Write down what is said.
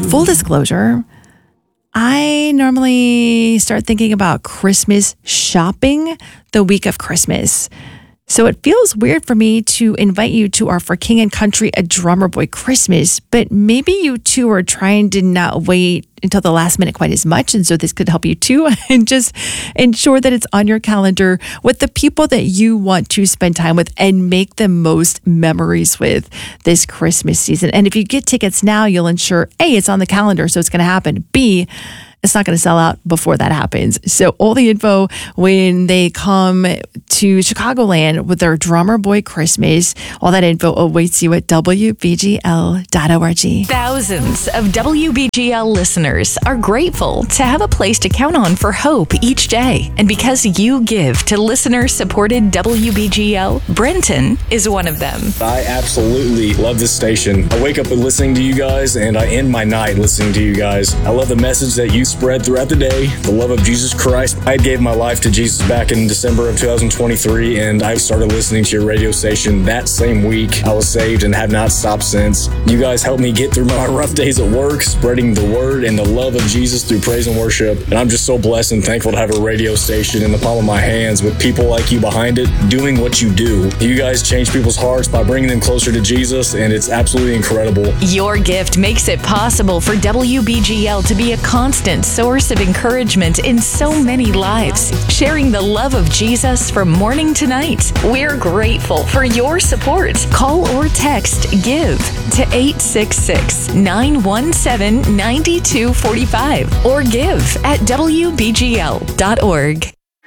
Full disclosure, I normally start thinking about Christmas shopping the week of Christmas. So it feels weird for me to invite you to our For King and Country a Drummer Boy Christmas, but maybe you two are trying to not wait until the last minute quite as much. And so this could help you too, and just ensure that it's on your calendar with the people that you want to spend time with and make the most memories with this Christmas season. And if you get tickets now, you'll ensure A, it's on the calendar, so it's going to happen. B, it's not going to sell out before that happens. So all the info when they come to Chicagoland with their Drummer Boy Christmas, all that info awaits you at WBGL.org. Thousands of WBGL listeners are grateful to have a place to count on for hope each day. And because you give to listener-supported WBGL, Brenton is one of them. I absolutely love this station. I wake up listening to you guys, and I end my night listening to you guys. I love the message that you spread throughout the day, the love of Jesus Christ. I gave my life to Jesus back in December of 2023, and I started listening to your radio station that same week. I was saved and have not stopped since. You guys helped me get through my rough days at work, spreading the word and the love of Jesus through praise and worship. And I'm just so blessed and thankful to have a radio station in the palm of my hands with people like you behind it, doing what you do. You guys change people's hearts by bringing them closer to Jesus, and it's absolutely incredible. Your gift makes it possible for WBGL to be a constant source of encouragement in so many lives, sharing the love of Jesus from morning to night. We're grateful for your support. Call or text GIVE to 866-917-9245 or give at WBGL.org.